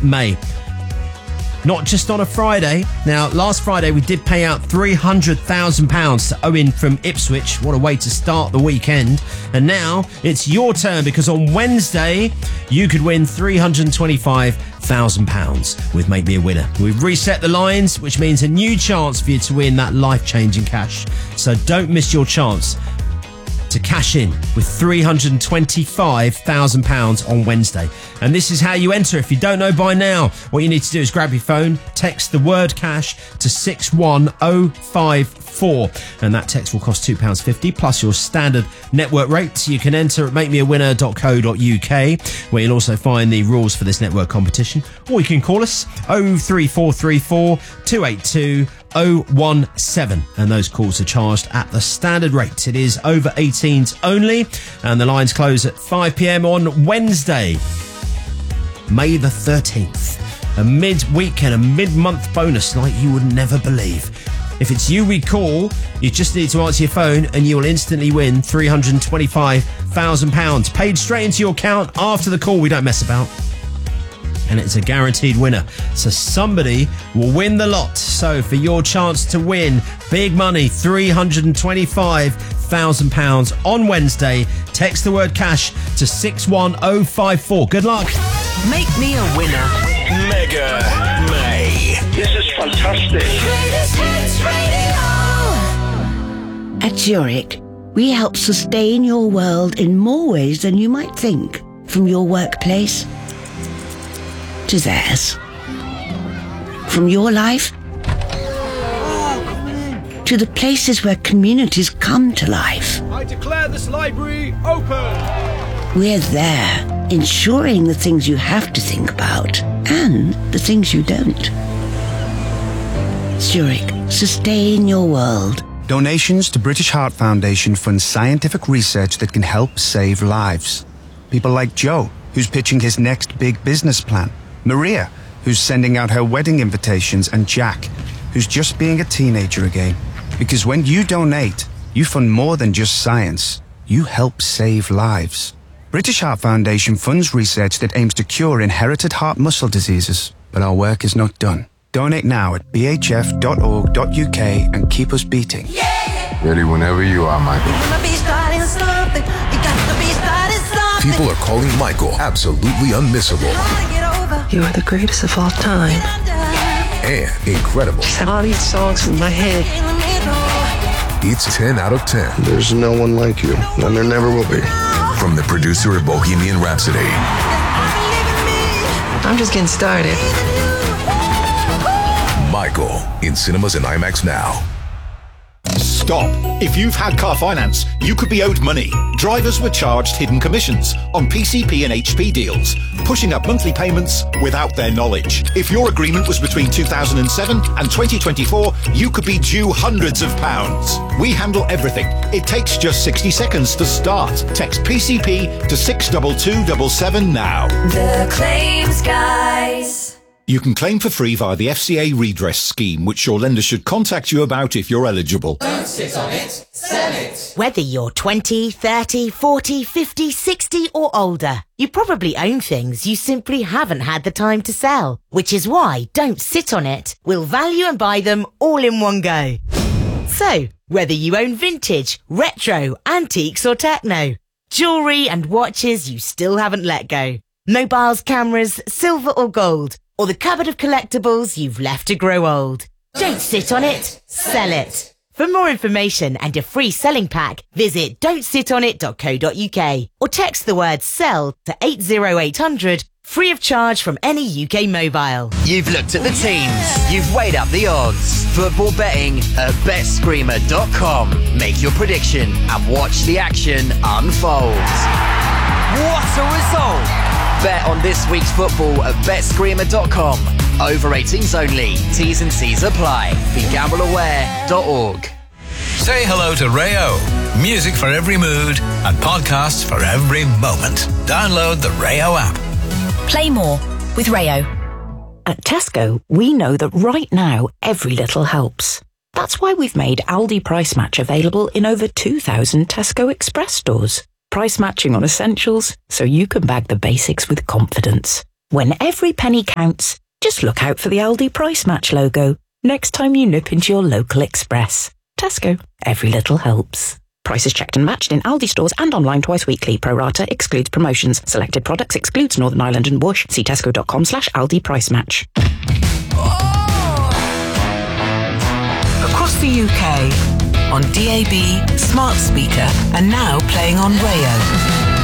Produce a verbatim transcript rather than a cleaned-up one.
May. Not just on a Friday. Now, last Friday we did pay out three hundred thousand pounds to Owen from Ipswich. What a way to start the weekend. And now it's your turn, because on Wednesday you could win three hundred twenty-five thousand pounds with Make Me a Winner. We've reset the lines, which means a new chance for you to win that life-changing cash. So don't miss your chance to cash in with three hundred twenty-five thousand pounds on Wednesday. And this is how you enter. If you don't know by now, what you need to do is grab your phone, text the word cash to six one oh five four, and that text will cost two pounds fifty plus your standard network rate. You can enter at make me a winner dot co dot uk, where you'll also find the rules for this network competition. Or you can call us oh three four three four, two eight two, oh one seven, and those calls are charged at the standard rate. It is over eighteens only, and the lines close at five p.m. on Wednesday, May the thirteenth. A mid-week and a mid-month bonus like you would never believe. If it's you we call, you just need to answer your phone and you will instantly win three hundred twenty-five thousand pounds paid straight into your account after the call. We don't mess about. And it's a guaranteed winner. So somebody will win the lot. So for your chance to win big money, three hundred twenty-five thousand pounds on Wednesday, text the word cash to six one oh five four. Good luck. Make me a winner. Mega May. This is fantastic. At Zurich, we help sustain your world in more ways than you might think. From your workplace to theirs. From your life to the places where communities come to life. I declare this library open. We're there, ensuring the things you have to think about and the things you don't. Zurich, sustain your world. Donations to British Heart Foundation fund scientific research that can help save lives. People like Joe, who's pitching his next big business plan. Maria, who's sending out her wedding invitations, and Jack, who's just being a teenager again. Because when you donate, you fund more than just science. You help save lives. British Heart Foundation funds research that aims to cure inherited heart muscle diseases. But our work is not done. Donate now at b h f dot org dot u k and keep us beating. Yeah. Ready whenever you are, Michael. People are calling Michael absolutely unmissable. You are the greatest of all time. And incredible. All these songs in my head. It's ten out of ten. There's no one like you, and there never will be. From the producer of Bohemian Rhapsody. I'm just getting started. Michael, in cinemas and IMAX now. Stop. If you've had car finance, you could be owed money. Drivers were charged hidden commissions on P C P and H P deals, pushing up monthly payments without their knowledge. If your agreement was between two thousand seven and twenty twenty-four, you could be due hundreds of pounds. We handle everything. It takes just sixty seconds to start. Text P C P to six two two seven seven now. The Claims Guys. You can claim for free via the F C A redress scheme, which your lender should contact you about if you're eligible. Don't sit on it, sell it. Whether you're twenty, thirty, forty, fifty, sixty or older, you probably own things you simply haven't had the time to sell. Which is why Don't Sit on It will value and buy them all in one go. So, whether you own vintage, retro, antiques or techno, jewellery and watches you still haven't let go, mobiles, cameras, silver or gold, or the cupboard of collectibles you've left to grow old. Don't sit on it, sell it. For more information and a free selling pack, visit don't sit on it dot co dot u k or text the word SELL to eight oh eight hundred, free of charge from any U K mobile. You've looked at the teams, you've weighed up the odds. Football betting at bet screamer dot com. Make your prediction and watch the action unfold. What a result! Bet on this week's football at bet screamer dot com. Over eighteens only. T's and C's apply. Be gamble aware dot org. Say hello to Rayo. Music for every mood and podcasts for every moment. Download the Rayo app. Play more with Rayo. At Tesco, we know that right now every little helps. That's why we've made Aldi Price Match available in over two thousand Tesco Express stores. Price matching on essentials, so you can bag the basics with confidence. When every penny counts, just look out for the Aldi Price Match logo next time you nip into your local Express. Tesco. Every little helps. Prices checked and matched in Aldi stores and online twice weekly. Pro rata excludes promotions. Selected products excludes Northern Ireland and Bush. See tesco.com slash Aldi Price Match. Across the U K, on D A B, smart speaker, and now playing on Rayo.